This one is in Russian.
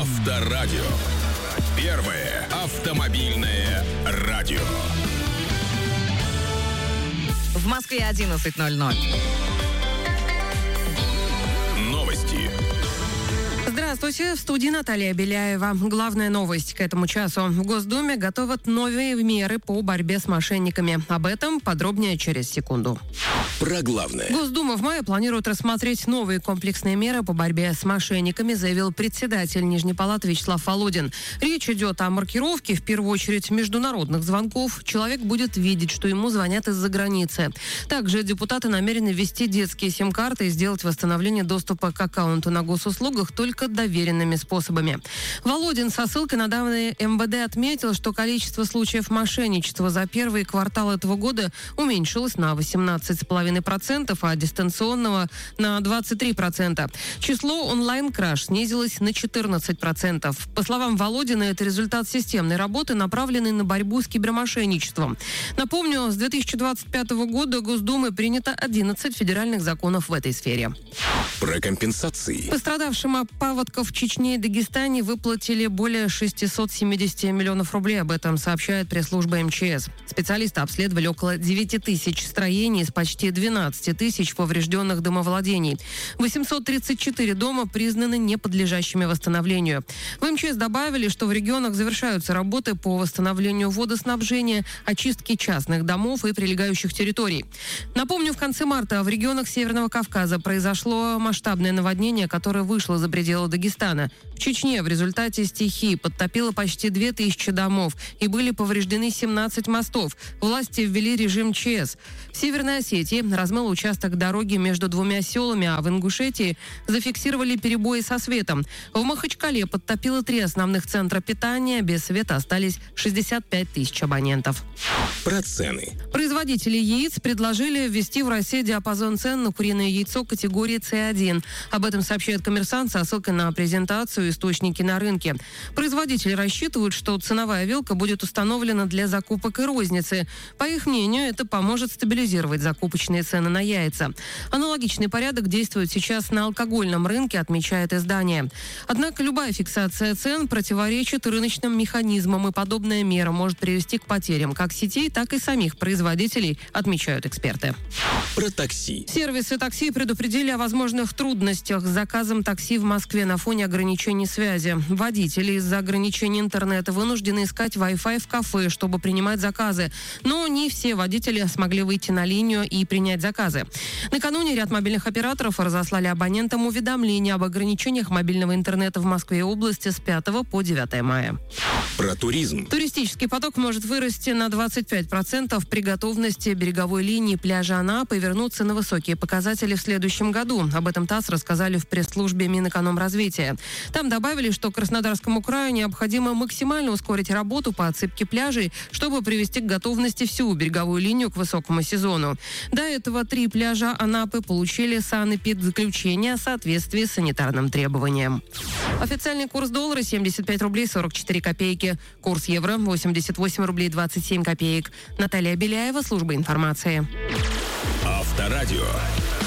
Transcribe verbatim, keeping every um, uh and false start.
Авторадио. Первое автомобильное радио. В Москве одиннадцать ноль ноль. Новости. Здравствуйте, в студии Наталья Беляева. Главная новость к этому часу. В Госдуме готовят новые меры по борьбе с мошенниками. Об этом подробнее через секунду. Про главное. Госдума в мае планирует рассмотреть новые комплексные меры по борьбе с мошенниками, заявил председатель Нижней палаты Вячеслав Володин. Речь идет о маркировке, в первую очередь, международных звонков. Человек будет видеть, что ему звонят из-за границы. Также депутаты намерены ввести детские сим-карты и сделать восстановление доступа к аккаунту на госуслугах только доверенными способами. Володин со ссылкой на данные эм вэ дэ отметил, что количество случаев мошенничества за первый квартал этого года уменьшилось на восемнадцать целых пять десятых процента, а дистанционного на двадцать три процента. Число онлайн-краж снизилось на четырнадцать процентов. По словам Володина, это результат системной работы, направленной на борьбу с кибермошенничеством. Напомню, с две тысячи двадцать пятого года Госдумой принято одиннадцать федеральных законов в этой сфере. Про компенсации. Пострадавшим от паводков в Чечне и Дагестане выплатили более шестьсот семьдесят миллионов рублей. Об этом сообщает пресс-служба эм че эс. Специалисты обследовали около девять тысяч строений из почти двенадцать тысяч поврежденных домовладений. восемьсот тридцать четыре дома признаны неподлежащими восстановлению. В эм че эс добавили, что в регионах завершаются работы по восстановлению водоснабжения, очистки частных домов и прилегающих территорий. Напомню, в конце марта в регионах Северного Кавказа произошло масштабное наводнение, которое вышло за пределы Дагестана. В Чечне в результате стихии подтопило почти две тысячи домов и были повреждены семнадцать мостов. Власти ввели режим че эс. В Северной Осетии размыл участок дороги между двумя селами, а в Ингушетии зафиксировали перебои со светом. В Махачкале подтопило три основных центра питания. Без света остались шестьдесят пять тысяч абонентов. Про цены. Производители яиц предложили ввести в России диапазон цен на куриное яйцо категории цэ один. Об этом сообщает «Коммерсант» со ссылкой на презентацию источники на рынке. Производители рассчитывают, что ценовая вилка будет установлена для закупок и розницы. По их мнению, это поможет стабилизировать закупочные цены на яйца. Аналогичный порядок действует сейчас на алкогольном рынке, отмечает издание. Однако любая фиксация цен противоречит рыночным механизмам, и подобная мера может привести к потерям как сетей, так и самих производителей, отмечают эксперты. Про такси. Сервисы такси предупредили о возможных трудностях с заказом такси в Москве на фоне ограничений связи. Водители из-за ограничений интернета вынуждены искать Wi-Fi в кафе, чтобы принимать заказы. Но не все водители смогли выйти на линию и принять заказы. Накануне ряд мобильных операторов разослали абонентам уведомления об ограничениях мобильного интернета в Москве и области с пятого по девятое мая. Про туризм. Туристический поток может вырасти на двадцать пять процентов при готовности береговой линии пляжа Анапы и вернуться на высокие показатели в следующем году. Об этом ТАСС рассказали в пресс-службе Минэкономразвития. Там добавили, что Краснодарскому краю необходимо максимально ускорить работу по отсыпке пляжей, чтобы привести к готовности всю береговую линию к высокому сезону. До этого три пляжа Анапы получили санэпидзаключение о соответствии с санитарным требованиям. Официальный курс доллара семьдесят пять рублей сорок четыре копейки. Курс евро восемьдесят восемь рублей двадцать семь копеек. Наталья Беляева, служба информации. Авторадио.